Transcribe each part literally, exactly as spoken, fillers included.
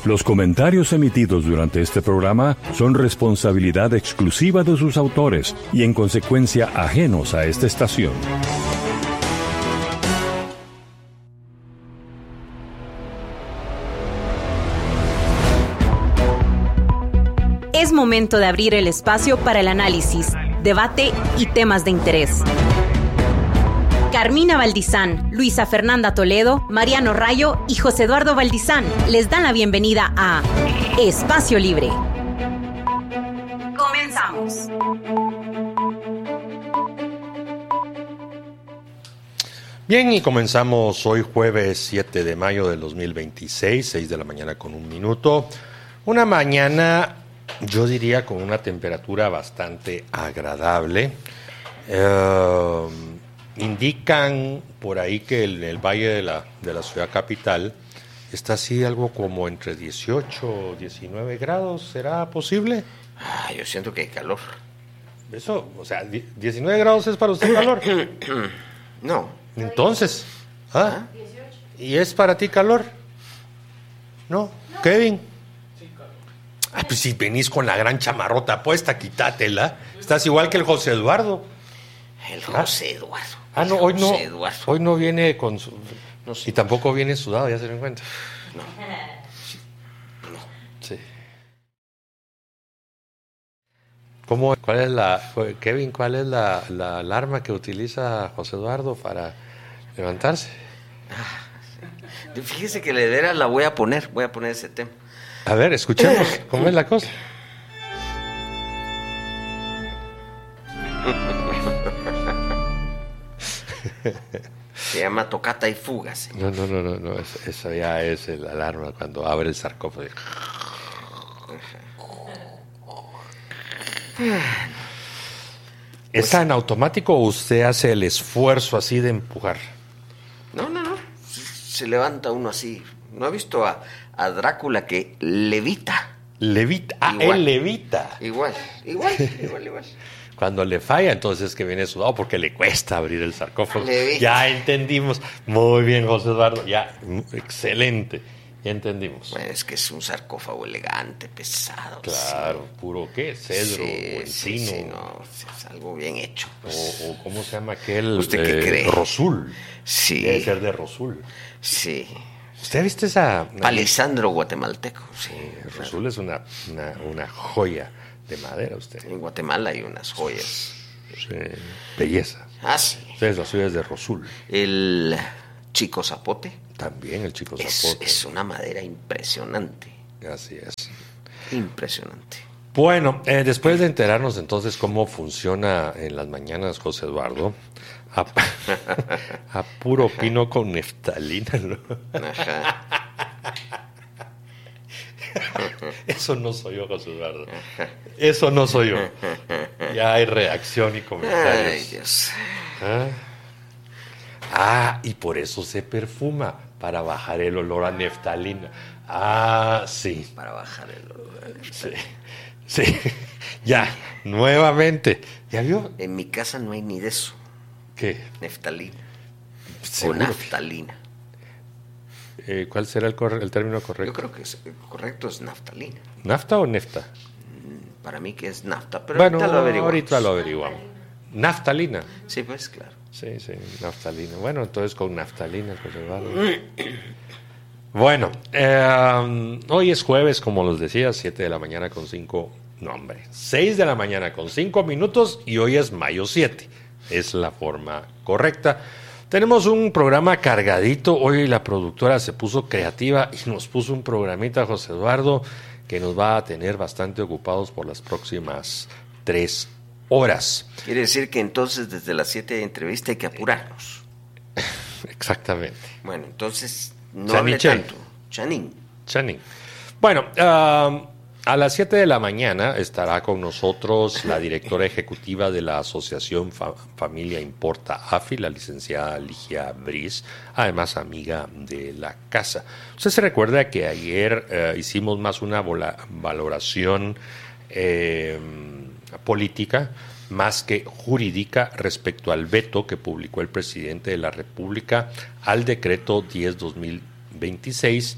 Los comentarios emitidos durante este programa son responsabilidad exclusiva de sus autores y en consecuencia ajenos a esta estación. Es momento de abrir el espacio para el análisis, debate y temas de interés. Carmina Valdizán, Luisa Fernanda Toledo, Mariano Rayo y José Eduardo Valdizán les dan la bienvenida a Espacio Libre. Comenzamos. Bien, y comenzamos hoy jueves siete de mayo del dos mil veintiséis, seis de la mañana con un minuto. Una mañana, yo diría, con una temperatura bastante agradable. Eh... Indican por ahí que el, el valle de la, de la ciudad capital está así algo como entre dieciocho, diecinueve grados. ¿Será posible? Ah, yo siento que hay calor. Eso, o sea, diecinueve grados es para usted calor. No. Entonces, ¿ah? ¿Y es para ti calor? No, no. Kevin. Sí, calor. Ah, pues si venís con la gran chamarrota puesta, quítatela. Estás igual que el José Eduardo. El José Eduardo. Ah, no, hoy no, Eduardo. hoy no viene con su... No sé. Y tampoco viene sudado, ya se lo encuentra. No. No. Sí. ¿Cómo, cuál es la... Kevin, cuál es la, la alarma que utiliza José Eduardo para levantarse? Ah, sí. Fíjese que la idea la voy a poner, voy a poner ese tema. A ver, escuchemos, ¿cómo es la cosa? Se llama tocata y fugas. No, no, no, no, no. Eso, eso ya es el alarma cuando abre el sarcófago. ¿Es tan automático o usted hace el esfuerzo así de empujar? No, no, no. Se levanta uno así. ¿No ha visto a, a Drácula que levita? Levita. Ah, igual. Él levita. Igual, igual, igual, igual. Cuando le falla, entonces es que viene sudado porque le cuesta abrir el sarcófago. Levita. Ya entendimos. Muy bien, José Eduardo. Ya, excelente. Ya entendimos. Bueno, es que es un sarcófago elegante, pesado. Claro, sí. Puro ¿qué? Cedro, sí, o encino. Sí, sí, no, es algo bien hecho. Pues. O, o ¿cómo se llama aquel? ¿Usted eh, qué cree? Rosul. Sí. Debe ser de Rosul. Sí. ¿Usted ha visto esa...? Palisandro guatemalteco. Sí, sí Rosul claro. Es una, una, una joya de madera, usted. En Guatemala hay unas joyas. Sí. Belleza. Ah, sí. Ustedes las suyas de Rosul. El chico zapote. También el chico es, zapote. Es una madera impresionante. Así es. Impresionante. Bueno, eh, después de enterarnos entonces cómo funciona en las mañanas José Eduardo, a, a puro pino con neftalina, ¿no? Ajá. Eso no soy yo, José Eduardo. Eso no soy yo. Ya hay reacción y comentarios. Ay, Dios. ¿Ah? ah, y por eso se perfuma, para bajar el olor a neftalina. Ah, sí. Para bajar el olor a neftalina. Sí, sí. Ya, nuevamente. ¿Ya vio? En mi casa no hay ni de eso. ¿Qué? Neftalina. ¿Seguro? O naftalina. Eh, ¿Cuál será el, corre- el término correcto? Yo creo que es, el correcto es naftalina. ¿Nafta o nefta? Para mí que es nafta, pero bueno, ahorita lo averiguamos. ahorita lo averiguamos. Naftalina. Sí, pues, claro. Sí, sí, naftalina. Bueno, entonces con naftalina, pues, vale. Bueno, eh, hoy es jueves, como les decía, siete de la mañana con cinco, no hombre, seis de la mañana con cinco minutos y hoy es mayo siete. Es la forma correcta. Tenemos un programa cargadito. Hoy la productora se puso creativa y nos puso un programita, José Eduardo, que nos va a tener bastante ocupados por las próximas tres horas. Quiere decir que entonces desde las siete de entrevista hay que apurarnos. Exactamente. Bueno, entonces no Chaniche. hable tanto. Chanín. Chanín. Bueno, uh, a las siete de la mañana estará con nosotros la directora ejecutiva de la Asociación Fa- Familia Importa AFI, la licenciada Ligia Briz, además amiga de la casa. Usted se recuerda que ayer eh, hicimos más una vola- valoración eh, política más que jurídica respecto al veto que publicó el presidente de la República al decreto diez barra dos mil veintiséis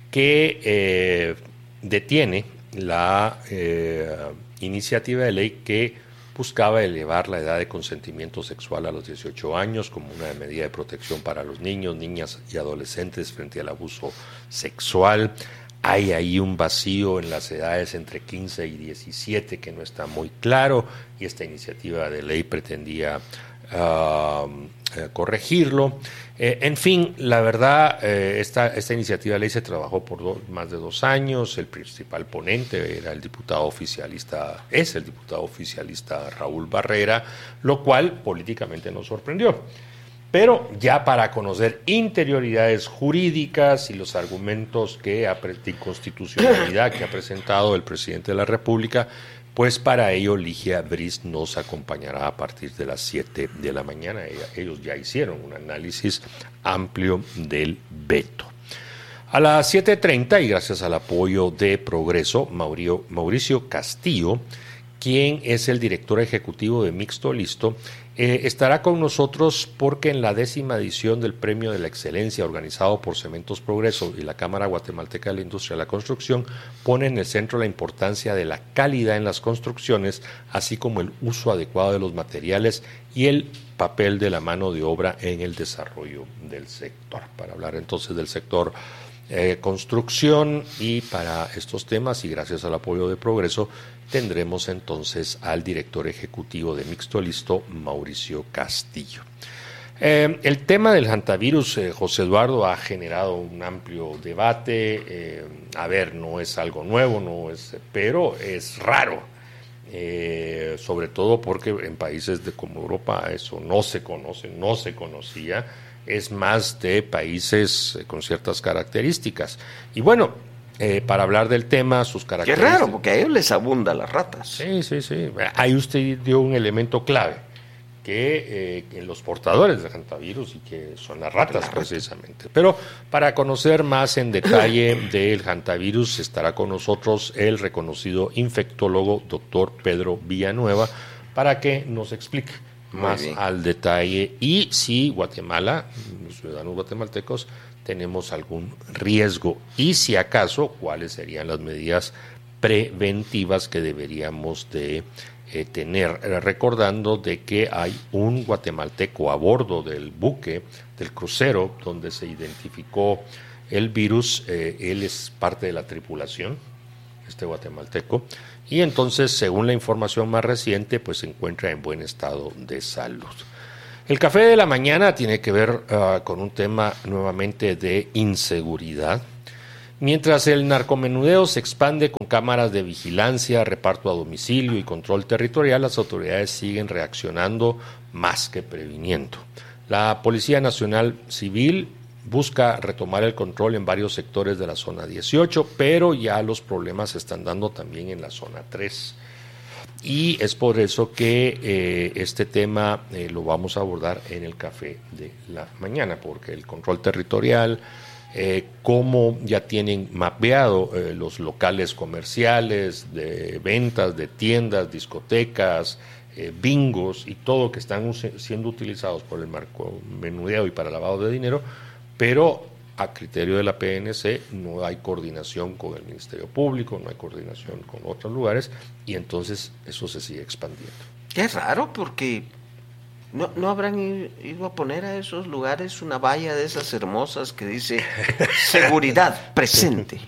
que eh, detiene la eh, iniciativa de ley que buscaba elevar la edad de consentimiento sexual a los dieciocho años como una medida de protección para los niños, niñas y adolescentes frente al abuso sexual. Hay ahí un vacío en las edades entre quince y diecisiete que no está muy claro, y esta iniciativa de ley pretendía uh, eh, corregirlo. Eh, en fin, la verdad, eh, esta, esta iniciativa de ley se trabajó por do, más de dos años. El principal ponente era el diputado oficialista, es el diputado oficialista Raúl Barrera, lo cual políticamente nos sorprendió. Pero ya para conocer interioridades jurídicas y los argumentos que de inconstitucionalidad que ha presentado el presidente de la República, pues para ello Ligia Briz nos acompañará a partir de las siete de la mañana. Ellos ya hicieron un análisis amplio del veto. A las siete treinta, y gracias al apoyo de Progreso, Mauricio, Mauricio Castillo, quien es el director ejecutivo de Mixto Listo, eh, estará con nosotros porque en la décima edición del Premio de la Excelencia organizado por Cementos Progreso y la Cámara Guatemalteca de la Industria de la Construcción pone en el centro la importancia de la calidad en las construcciones, así como el uso adecuado de los materiales y el papel de la mano de obra en el desarrollo del sector. Para hablar entonces del sector Eh, construcción y para estos temas, y gracias al apoyo de Progreso, tendremos entonces al director ejecutivo de Mixto Listo, Mauricio Castillo. Eh, el tema del hantavirus, eh, José Eduardo, ha generado un amplio debate. Eh, a ver, no es algo nuevo, no es, pero es raro. Eh, sobre todo porque en países de como Europa eso no se conoce, no se conocía. Es más de países con ciertas características. Y bueno, eh, para hablar del tema, sus características... Qué raro, porque a ellos les abunda las ratas. Sí, sí, sí. Ahí usted dio un elemento clave, que eh, los portadores del hantavirus y que son las ratas, la precisamente. Rata. Pero para conocer más en detalle del hantavirus estará con nosotros el reconocido infectólogo doctor Pedro Villanueva para que nos explique más al detalle y si Guatemala, los ciudadanos guatemaltecos, tenemos algún riesgo y si acaso, cuáles serían las medidas preventivas que deberíamos de eh, tener, recordando de que hay un guatemalteco a bordo del buque, del crucero, donde se identificó el virus. Eh, él es parte de la tripulación, este guatemalteco, y entonces, según la información más reciente, pues se encuentra en buen estado de salud. El café de la mañana tiene que ver uh, con un tema nuevamente de inseguridad. Mientras el narcomenudeo se expande con cámaras de vigilancia, reparto a domicilio y control territorial, las autoridades siguen reaccionando más que previniendo. La Policía Nacional Civil busca retomar el control en varios sectores de la zona dieciocho, pero ya los problemas se están dando también en la zona tres. Y es por eso que eh, este tema eh, lo vamos a abordar en el café de la mañana, porque el control territorial, eh, cómo ya tienen mapeado eh, los locales comerciales, de ventas, de tiendas, discotecas, eh, bingos y todo que están siendo utilizados por el narcomenudeo y para lavado de dinero, pero a criterio de la P N C no hay coordinación con el Ministerio Público, no hay coordinación con otros lugares, y entonces eso se sigue expandiendo. Qué raro, porque no, no habrán ido a poner a esos lugares una valla de esas hermosas que dice seguridad presente.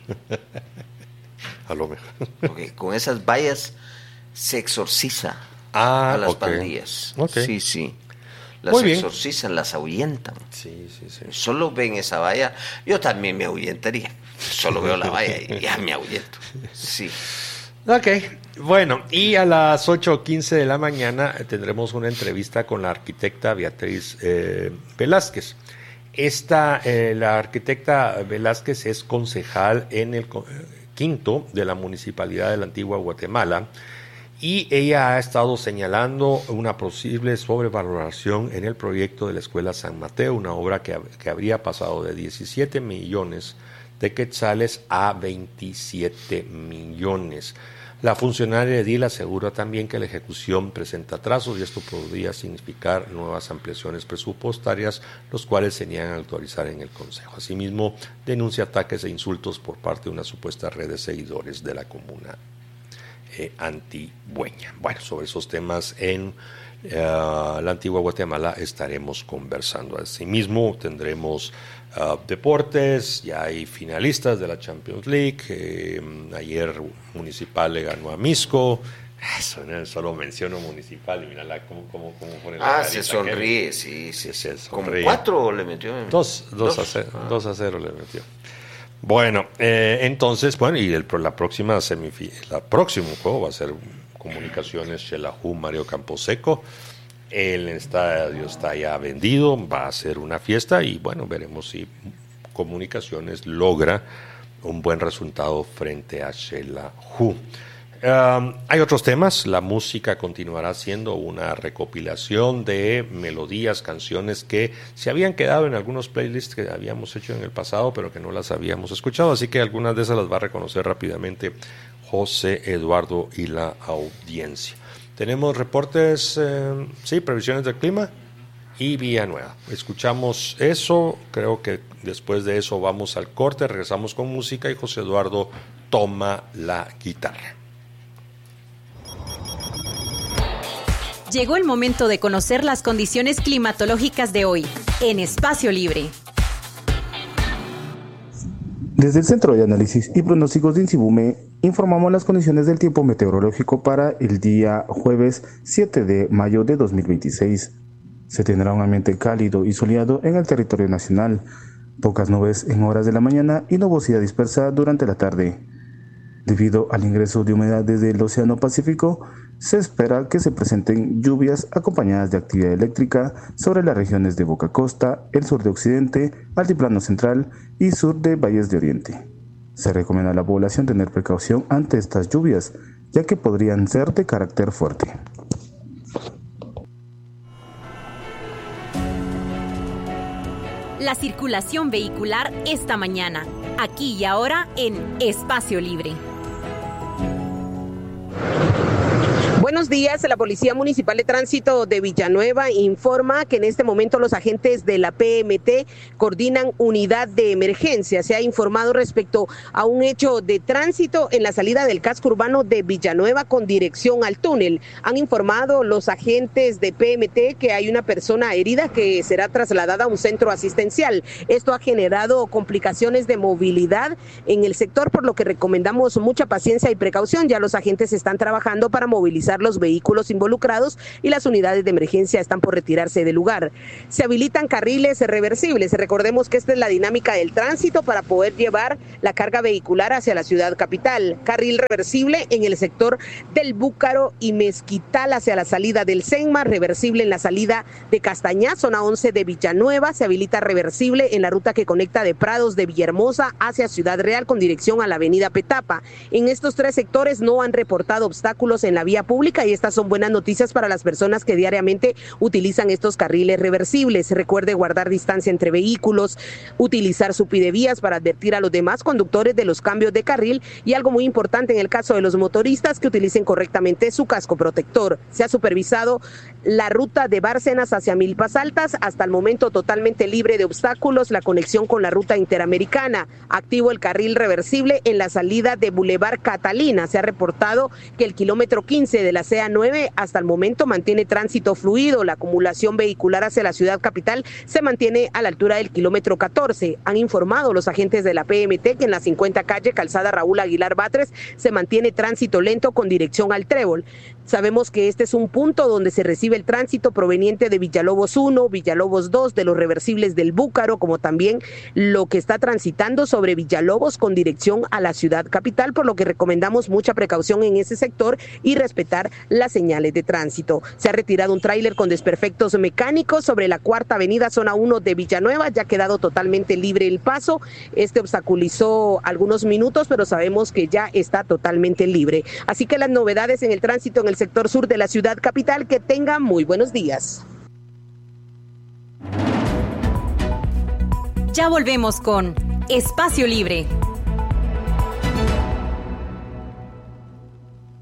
A lo mejor. Porque con esas vallas se exorciza ah, a las okay. pandillas. Okay. Sí, sí. Las Muy bien. exorcizan, las ahuyentan. Sí, sí, sí. Solo ven esa valla. Yo también me ahuyentaría. Solo veo la valla y ya me ahuyento. Sí. Ok, bueno, y a las ocho quince de la mañana tendremos una entrevista con la arquitecta Beatriz eh, Velázquez. Esta, eh, la arquitecta Velázquez es concejal en el quinto de la Municipalidad de la Antigua Guatemala, y ella ha estado señalando una posible sobrevaloración en el proyecto de la Escuela San Mateo, una obra que, que habría pasado de diecisiete millones de quetzales a veintisiete millones. La funcionaria edil asegura también que la ejecución presenta atrasos y esto podría significar nuevas ampliaciones presupuestarias, los cuales se niegan a autorizar en el Consejo. Asimismo, denuncia ataques e insultos por parte de una supuesta red de seguidores de la comuna eh, antigüeña. Bueno, sobre esos temas en uh, la antigua Guatemala estaremos conversando. Asimismo, tendremos Uh, deportes, ya hay finalistas de la Champions League. Eh, ayer Municipal le ganó a Misco. Eso, ¿no? Solo menciono Municipal y mírala cómo, cómo, cómo pone la Ah, se sonríe, sí, sí. Se Como sonríe. cuatro le metió. Dos, dos, dos. A cero, ah. dos a cero le metió. Bueno, eh, entonces, bueno, y el, la próxima semifinal, el próximo juego va a ser Comunicaciones Xelajú Mario Camposeco. El estadio está ya vendido, va a ser una fiesta y bueno, veremos si Comunicaciones logra un buen resultado frente a Xelajú. Um, hay otros temas, la música continuará siendo una recopilación de melodías, canciones que se habían quedado en algunos playlists que habíamos hecho en el pasado, pero que no las habíamos escuchado, así que algunas de esas las va a reconocer rápidamente José Eduardo y la audiencia. Tenemos reportes, eh, sí, previsiones del clima y Villanueva. Escuchamos eso, creo que después de eso vamos al corte, regresamos con música y José Eduardo toma la guitarra. Llegó el momento de conocer las condiciones climatológicas de hoy en Espacio Libre. Desde el Centro de Análisis y Pronósticos de Insibume, informamos las condiciones del tiempo meteorológico para el día jueves siete de mayo de dos mil veintiséis. Se tendrá un ambiente cálido y soleado en el territorio nacional, pocas nubes en horas de la mañana y nubosidad dispersa durante la tarde. Debido al ingreso de humedad desde el Océano Pacífico, se espera que se presenten lluvias acompañadas de actividad eléctrica sobre las regiones de Boca Costa, el sur de Occidente, Altiplano Central y sur de Valles de Oriente. Se recomienda a la población tener precaución ante estas lluvias, ya que podrían ser de carácter fuerte. La circulación vehicular esta mañana, aquí y ahora en Espacio Libre. Buenos días, la Policía Municipal de Tránsito de Villanueva informa que en este momento los agentes de la P M T coordinan unidad de emergencia. Se ha informado respecto a un hecho de tránsito en la salida del casco urbano de Villanueva con dirección al túnel. Han informado los agentes de P M T que hay una persona herida que será trasladada a un centro asistencial. Esto ha generado complicaciones de movilidad en el sector, por lo que recomendamos mucha paciencia y precaución. Ya los agentes están trabajando para movilizar los vehículos involucrados y las unidades de emergencia están por retirarse del lugar. Se habilitan carriles reversibles. Recordemos que esta es la dinámica del tránsito para poder llevar la carga vehicular hacia la ciudad capital. Carril reversible en el sector del Búcaro y Mezquital hacia la salida del Senma, reversible en la salida de Castañá, zona once de Villanueva. Se habilita reversible en la ruta que conecta de Prados de Villahermosa hacia Ciudad Real con dirección a la avenida Petapa. En estos tres sectores no han reportado obstáculos en la vía pública y estas son buenas noticias para las personas que diariamente utilizan estos carriles reversibles. Recuerde guardar distancia entre vehículos, utilizar su pidevías para advertir a los demás conductores de los cambios de carril y algo muy importante en el caso de los motoristas, que utilicen correctamente su casco protector. Se ha supervisado la ruta de Bárcenas hacia Milpas Altas, hasta el momento totalmente libre de obstáculos, la conexión con la ruta interamericana. Activo el carril reversible en la salida de Boulevard Catalina. Se ha reportado que el kilómetro quince de la C A nueve hasta el momento mantiene tránsito fluido. La acumulación vehicular hacia la ciudad capital se mantiene a la altura del kilómetro catorce. Han informado los agentes de la P M T que en la cincuenta calle Calzada Raúl Aguilar Batres se mantiene tránsito lento con dirección al Trébol. Sabemos que este es un punto donde se recibe el tránsito proveniente de Villalobos uno, Villalobos dos, de los reversibles del Búcaro, como también lo que está transitando sobre Villalobos con dirección a la ciudad capital, por lo que recomendamos mucha precaución en ese sector y respetar las señales de tránsito. Se ha retirado un tráiler con desperfectos mecánicos sobre la cuarta avenida, zona uno de Villanueva. Ya ha quedado totalmente libre el paso. Este obstaculizó algunos minutos, pero sabemos que ya está totalmente libre. Así que las novedades en el tránsito en el sector sur de la ciudad capital. Que tengan muy buenos días. Ya volvemos con Espacio Libre.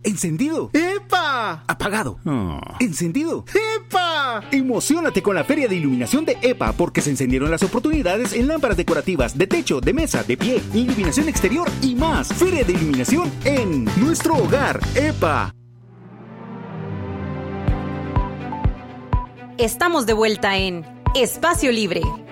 Encendido. ¡Epa! Apagado. Oh. Encendido. ¡Epa! Emociónate con la Feria de Iluminación de EPA porque se encendieron las oportunidades en lámparas decorativas, de techo, de mesa, de pie, iluminación exterior y más. Feria de Iluminación en nuestro hogar. EPA. Estamos de vuelta en Espacio Libre.